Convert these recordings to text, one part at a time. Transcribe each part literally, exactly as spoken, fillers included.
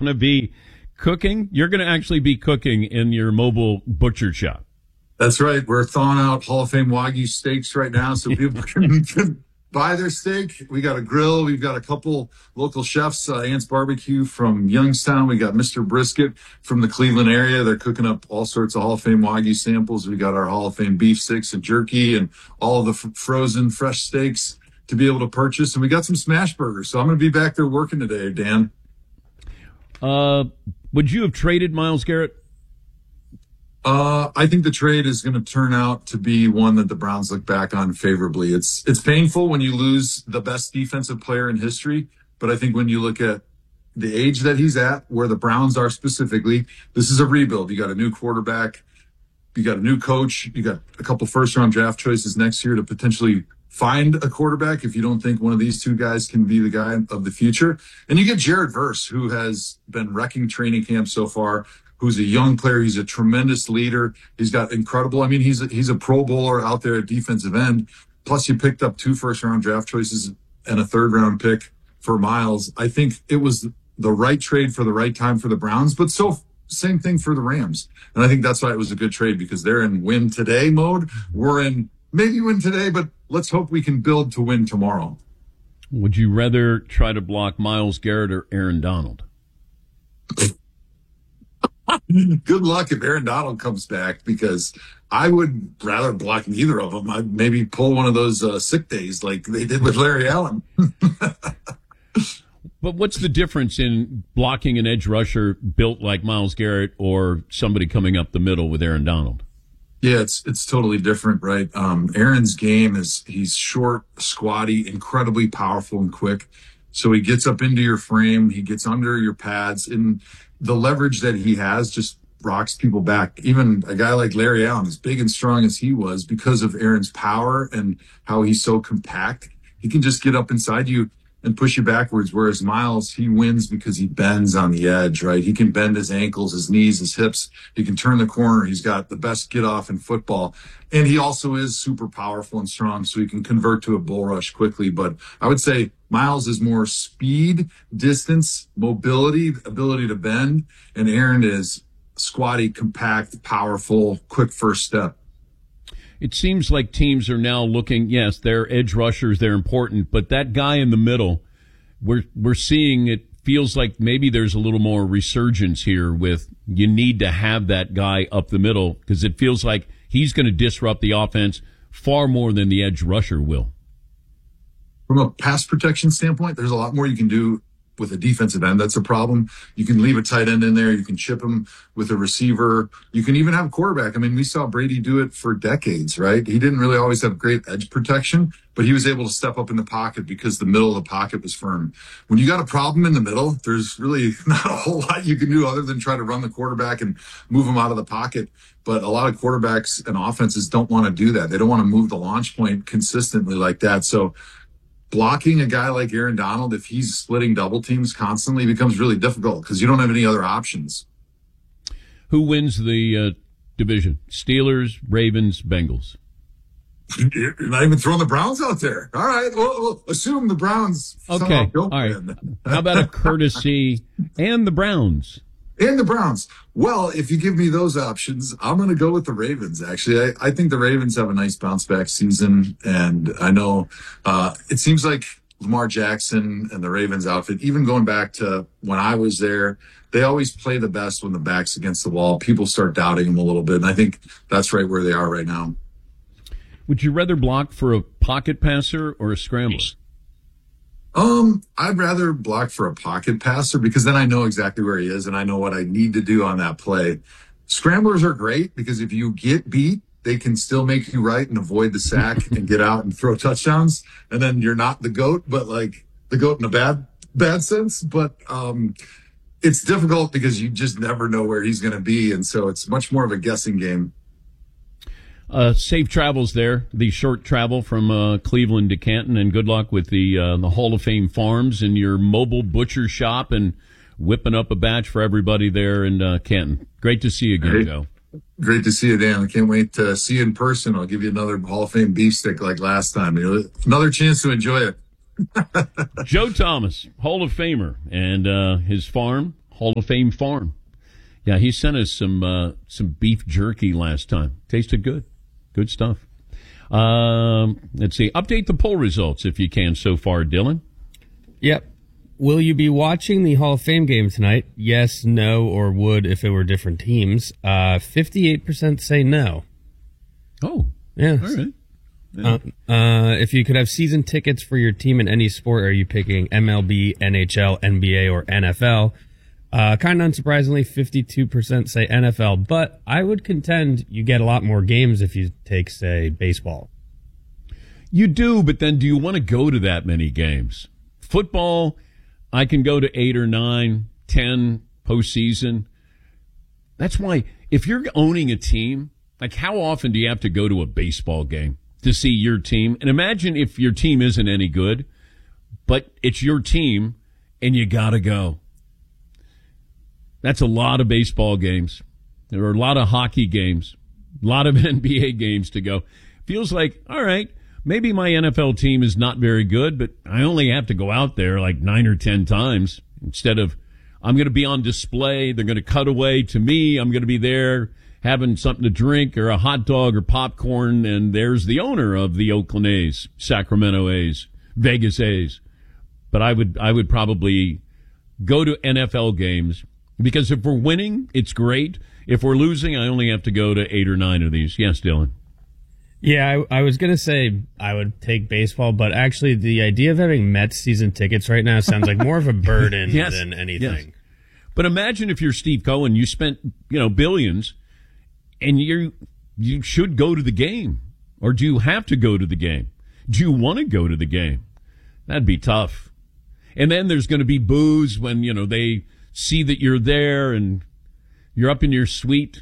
going to be cooking? You're going to actually be cooking in your mobile butcher shop. That's right. We're thawing out Hall of Fame Wagyu steaks right now, so people can, can buy their steak. We got a grill. We've got a couple local chefs, uh, Ant's Barbecue from Youngstown. We got Mister Brisket from the Cleveland area. They're cooking up all sorts of Hall of Fame Wagyu samples. We got our Hall of Fame beef sticks and jerky and all of the f- frozen fresh steaks to be able to purchase. And we got some smash burgers. So I'm going to be back there working today, Dan. Uh, would you have traded Myles Garrett? Uh, I think the trade is going to turn out to be one that the Browns look back on favorably. It's it's painful when you lose the best defensive player in history, but I think when you look at the age that he's at, where the Browns are specifically, this is a rebuild. You got a new quarterback, you got a new coach, you got a couple first-round draft choices next year to potentially find a quarterback if you don't think one of these two guys can be the guy of the future. And you get Jared Verse, who has been wrecking training camp so far, who's a young player. He's a tremendous leader. He's got incredible. I mean, he's a, he's a Pro Bowler out there at defensive end. Plus, you picked up two first-round draft choices and a third-round pick for Myles. I think it was the right trade for the right time for the Browns, but so same thing for the Rams. And I think that's why it was a good trade, because they're in win today mode. We're in maybe win today, but let's hope we can build to win tomorrow. Would you rather try to block Myles Garrett or Aaron Donald? Good luck if Aaron Donald comes back, because I would rather block neither of them. I'd maybe pull one of those uh, sick days like they did with Larry Allen. But what's the difference in blocking an edge rusher built like Myles Garrett or somebody coming up the middle with Aaron Donald? Yeah, it's it's totally different, right? Um, Aaron's game is he's short, squatty, incredibly powerful and quick. So he gets up into your frame, he gets under your pads, and the leverage that he has just rocks people back. Even a guy like Larry Allen, as big and strong as he was, because of Aaron's power and how he's so compact, he can just get up inside you and push you backwards. Whereas Myles, he wins because he bends on the edge, right? He can bend his ankles, his knees, his hips. He can turn the corner. He's got the best get off in football. And he also is super powerful and strong, so he can convert to a bull rush quickly. But I would say Myles is more speed, distance, mobility, ability to bend. And Aaron is squatty, compact, powerful, quick first step. It seems like teams are now looking, yes, they're edge rushers, they're important, but that guy in the middle, we're we're seeing it feels like maybe there's a little more resurgence here with you need to have that guy up the middle, because it feels like he's going to disrupt the offense far more than the edge rusher will. From a pass protection standpoint, there's a lot more you can do with a defensive end. That's a problem. You can leave a tight end in there. You can chip him with a receiver. You can even have a quarterback. I mean, we saw Brady do it for decades, right? He didn't really always have great edge protection, but he was able to step up in the pocket because the middle of the pocket was firm. When you got a problem in the middle, there's really not a whole lot you can do other than try to run the quarterback and move him out of the pocket. But a lot of quarterbacks and offenses don't want to do that. They don't want to move the launch point consistently like that. So blocking a guy like Aaron Donald, if he's splitting double teams constantly, becomes really difficult because you don't have any other options. Who wins the uh, division? Steelers, Ravens, Bengals. You're not even throwing the Browns out there. All right, we'll, we'll assume the Browns. Okay, all right. How about a courtesy and the Browns? And the Browns. Well, if you give me those options, I'm going to go with the Ravens, actually. I, I think the Ravens have a nice bounce-back season, and I know uh, it seems like Lamar Jackson and the Ravens outfit, even going back to when I was there, they always play the best when the back's against the wall. People start doubting them a little bit, and I think that's right where they are right now. Would you rather block for a pocket passer or a scrambler? Um, I'd rather block for a pocket passer because then I know exactly where he is and I know what I need to do on that play. Scramblers are great because if you get beat, they can still make you right and avoid the sack and get out and throw touchdowns. And then you're not the GOAT, but like the GOAT in a bad, bad sense. But, um, it's difficult because you just never know where he's going to be. And so it's much more of a guessing game. Uh, safe travels there, the short travel from uh, Cleveland to Canton, and good luck with the uh, the Hall of Fame Farms and your mobile butcher shop and whipping up a batch for everybody there in uh, Canton. Great to see you again, Great. Joe. Great to see you, Dan. I can't wait to see you in person. I'll give you another Hall of Fame beef stick like last time. You know, another chance to enjoy it. Joe Thomas, Hall of Famer, and uh, his farm, Hall of Fame farm. Yeah, he sent us some uh, some beef jerky last time. Tasted good. Good stuff. Um, let's see. Update the poll results if you can so far, Dylan. Yep. Will you be watching the Hall of Fame game tonight? Yes, no, or would if it were different teams. Uh, fifty-eight percent say no. Oh, yeah. All right. Yeah. Uh, uh, if you could have season tickets for your team in any sport, are you picking M L B, N H L, N B A, or N F L? Uh, kind of unsurprisingly, fifty-two percent say N F L, but I would contend you get a lot more games if you take, say, baseball. You do, but then do you want to go to that many games? Football, I can go to eight or nine, ten postseason. That's why if you're owning a team, like how often do you have to go to a baseball game to see your team? And imagine if your team isn't any good, but it's your team and you got to go. That's a lot of baseball games. There are a lot of hockey games, a lot of N B A games to go. Feels like, all right, maybe my N F L team is not very good, but I only have to go out there like nine or ten times instead of I'm going to be on display. They're going to cut away to me. I'm going to be there having something to drink or a hot dog or popcorn, and there's the owner of the Oakland A's, Sacramento A's, Vegas A's. But I would I would probably go to N F L games. Because if we're winning, it's great. If we're losing, I only have to go to eight or nine of these. Yes, Dylan. Yeah, I, I was going to say I would take baseball, but actually the idea of having Mets season tickets right now sounds like more of a burden yes, than anything. Yes. But imagine if you're Steve Cohen, you spent, you know, billions, and you you should go to the game. Or do you have to go to the game? Do you want to go to the game? That'd be tough. And then there's going to be boos when, you know, they see that you're there and you're up in your suite.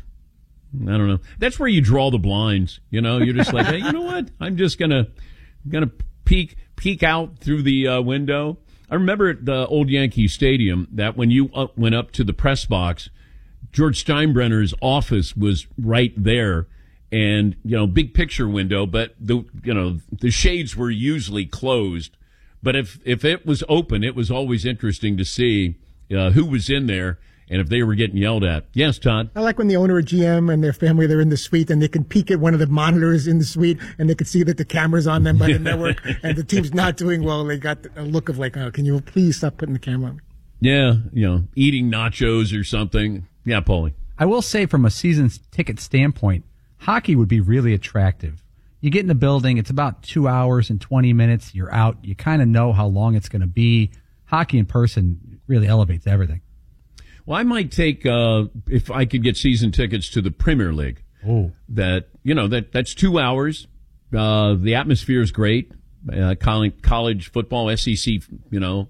I don't know. That's where you draw the blinds. You know, you're just like, hey, you know what? I'm just gonna gonna peek peek out through the uh, window. I remember at the old Yankee Stadium that when you up, went up to the press box, George Steinbrenner's office was right there, and you know, big picture window, but the you know the shades were usually closed. But if if it was open, it was always interesting to see Uh, who was in there and if they were getting yelled at. Yes, Todd? I like when the owner or G M and their family, they're in the suite and they can peek at one of the monitors in the suite and they can see that the camera's on them by the network and the team's not doing well. They got a look of like, oh, can you please stop putting the camera on me? Yeah, you know, eating nachos or something. Yeah, Paulie. I will say from a season ticket standpoint, hockey would be really attractive. You get in the building, it's about two hours and twenty minutes. You're out. You kind of know how long it's going to be. Hockey in person really elevates everything. Well, I might take, uh, if I could get season tickets to the Premier League. Oh. That, you know, that that's two hours. Uh, the atmosphere is great. Uh, college, college football, S E C, you know.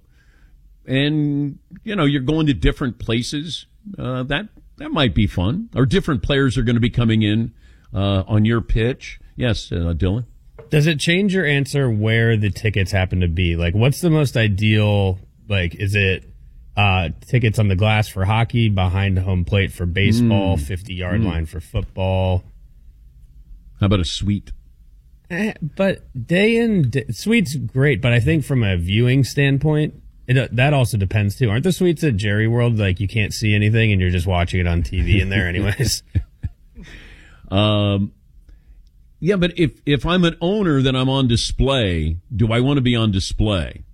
And, you know, you're going to different places. Uh, that, that might be fun. Or different players are going to be coming in uh, on your pitch. Yes, uh, Dylan? Does it change your answer where the tickets happen to be? Like, what's the most ideal, like, is it uh, tickets on the glass for hockey, behind home plate for baseball, fifty-yard mm. mm. line for football? How about a suite? Eh, but day in, day, suite's great, but I think from a viewing standpoint, it, that also depends, too. Aren't the suites at Jerry World, like, you can't see anything and you're just watching it on T V in there anyways? um... Yeah, but if, if I'm an owner that I'm on display, do I want to be on display?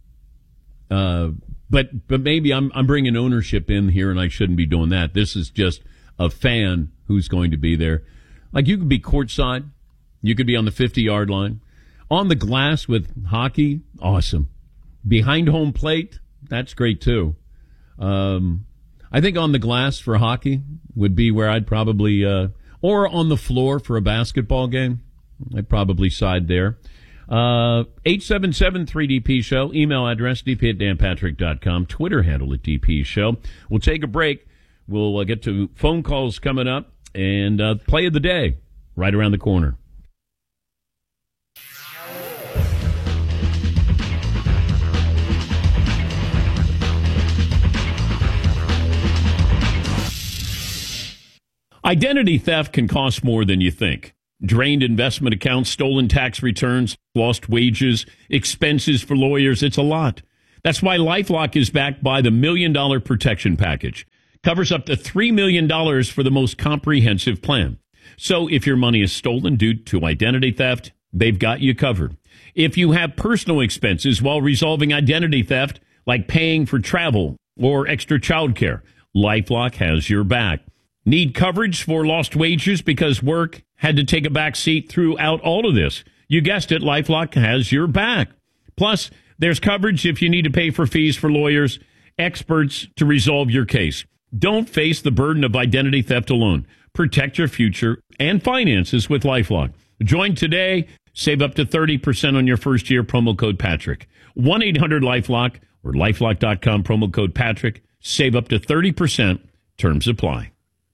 Uh, but but maybe I'm I'm bringing ownership in here, and I shouldn't be doing that. This is just a fan who's going to be there. Like, you could be courtside, you could be on the fifty-yard line, on the glass with hockey. Awesome. Behind home plate, that's great too. Um, I think on the glass for hockey would be where I'd probably. Uh, Or on the floor for a basketball game. I'd probably side there. Uh, eight seven seven three D P show. Email address d p at dan patrick dot com. Twitter handle at D P show. We'll take a break. We'll uh, get to phone calls coming up. And uh, play of the day right around the corner. Identity theft can cost more than you think. Drained investment accounts, stolen tax returns, lost wages, expenses for lawyers. It's a lot. That's why LifeLock is backed by the Million Dollar Protection Package. Covers up to three million dollars for the most comprehensive plan. So if your money is stolen due to identity theft, they've got you covered. If you have personal expenses while resolving identity theft, like paying for travel or extra childcare, LifeLock has your back. Need coverage for lost wages because work had to take a back seat throughout all of this? You guessed it, LifeLock has your back. Plus, there's coverage if you need to pay for fees for lawyers, experts to resolve your case. Don't face the burden of identity theft alone. Protect your future and finances with LifeLock. Join today. Save up to thirty percent on your first year. Promo code Patrick. one eight hundred LifeLock or lifelock dot com. Promo code Patrick. Save up to thirty percent. Terms apply.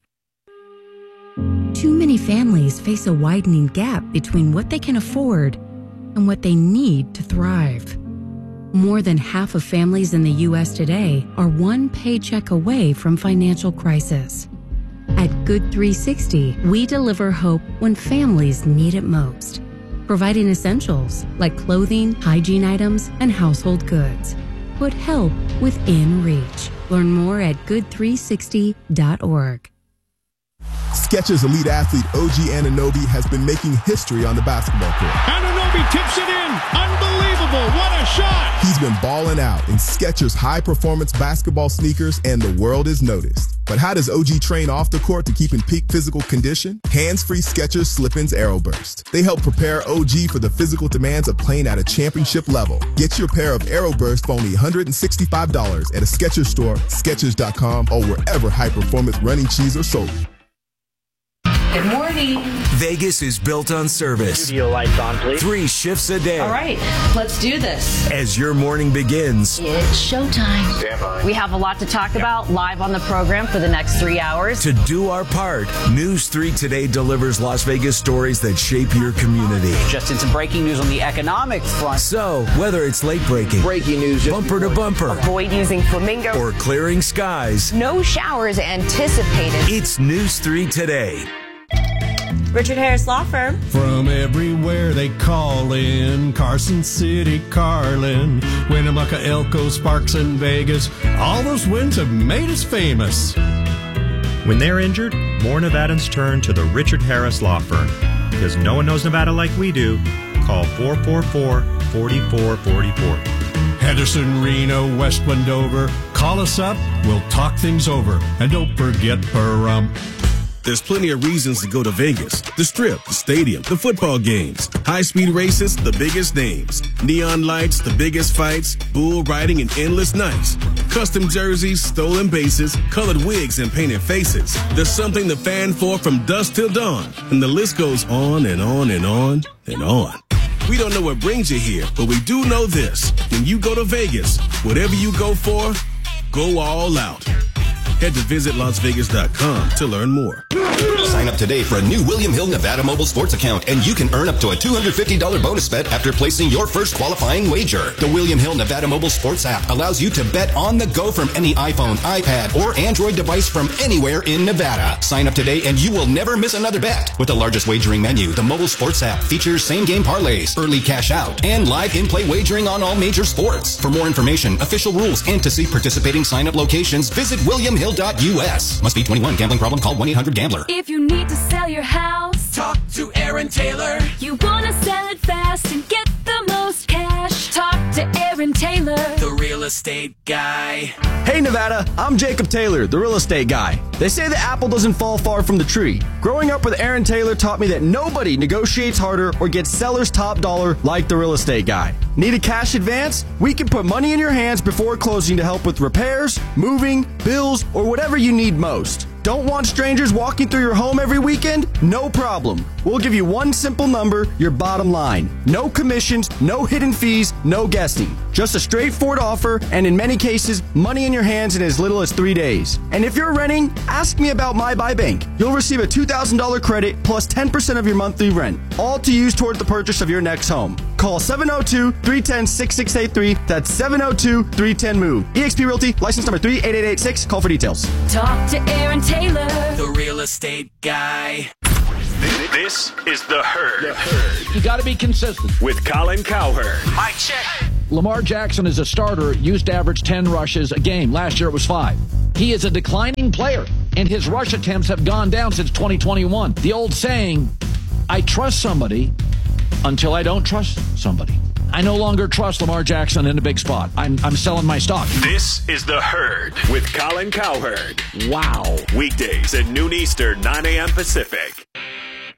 Too many families face a widening gap between what they can afford and what they need to thrive. More than half of families in the U S today are one paycheck away from financial crisis. At Good three sixty, we deliver hope when families need it most, providing essentials like clothing, hygiene items, and household goods. Put help within reach. Learn more at good three sixty dot org. Skechers elite athlete O G Anunoby has been making history on the basketball court. Anunoby tips it in. Unbelievable. What a shot. He's been balling out in Skechers high-performance basketball sneakers, and the world is noticed. But how does O G train off the court to keep in peak physical condition? Hands-free Skechers Slip-ins AeroBurst. They help prepare O G for the physical demands of playing at a championship level. Get your pair of AeroBurst for only one hundred sixty-five dollars at a Skechers store, Skechers dot com, or wherever high-performance running shoes are sold. Good morning. Vegas is built on service. Studio lights on, please. Three shifts a day. All right, let's do this. As your morning begins, It's showtime. Stand by. We have a lot to talk about live on the program for the next three hours. to do our part, News three Today delivers Las Vegas stories that shape your community. Just in some breaking news on the economic front. So, whether it's late breaking, Breaking news. bumper to bumper, Avoid using flamingo. or clearing skies, No showers anticipated. it's News three Today. Richard Harris Law Firm. From everywhere they call in, Carson City, Carlin, Winnemucca, Elko, Sparks, and Vegas. All those wins have made us famous. When they're injured, more Nevadans turn to the Richard Harris Law Firm. Because no one knows Nevada like we do. Call four four four, four four four four. Henderson, Reno, West Wendover. Call us up. We'll talk things over. And don't forget Pahrump. There's plenty of reasons to go to Vegas. The Strip, the stadium, the football games, high-speed races, the biggest names, neon lights, the biggest fights, bull riding, and endless nights. Custom jerseys, stolen bases, colored wigs, and painted faces. There's something to fan for from dusk till dawn, and the list goes on and on and on and on. We don't know what brings you here, but we do know this. When you go to Vegas, whatever you go for, go all out. Head to visit las vegas dot com to learn more. Sign up today for a new William Hill Nevada mobile sports account, and you can earn up to a two hundred fifty dollars bonus bet after placing your first qualifying wager. The William Hill Nevada mobile sports app allows you to bet on the go from any iPhone, iPad, or Android device from anywhere in Nevada. Sign up today and you will never miss another bet. With the largest wagering menu, the mobile sports app features same-game parlays, early cash out, and live in-play wagering on all major sports. For more information, official rules, and to see participating sign-up locations, visit william hill dot u s. Must be twenty-one. Gambling problem? Call one eight hundred gambler. If you need to sell your house, talk to Aaron Taylor. You want to sell it fast and get the most cash, talk to Aaron Taylor, the real estate guy. Hey Nevada, I'm Jacob Taylor, the real estate guy. They say the apple doesn't fall far from the tree. Growing up with Aaron Taylor taught me that nobody negotiates harder or gets seller's top dollar like the real estate guy. Need a cash advance? We can put money in your hands before closing to help with repairs, moving, bills, or whatever you need most. Don't want strangers walking through your home every weekend? No problem. We'll give you one simple number, your bottom line. No commissions, no hidden fees, no guessing. Just a straightforward offer, and in many cases, money in your hands in as little as three days. And if you're renting, ask me about My Buy Bank. You'll receive a two thousand dollars credit plus ten percent of your monthly rent, all to use toward the purchase of your next home. Call seven oh two, three one oh, six six eight three. That's seven oh two, three one oh, move. eXp Realty, license number three eight eight eight six. Call for details. talk to Aaron Taylor, the real estate guy. This is The Herd. The Herd. You got to be consistent. With Colin Cowherd. Mic check. Lamar Jackson as a starter used to average ten rushes a game. Last year it was five. He is a declining player, and his rush attempts have gone down since twenty twenty-one. The old saying, I trust somebody until I don't trust somebody. I no longer trust Lamar Jackson in a big spot. I'm, I'm selling my stock. This is The Herd with Colin Cowherd. Wow. Weekdays at noon Eastern, nine a.m. Pacific.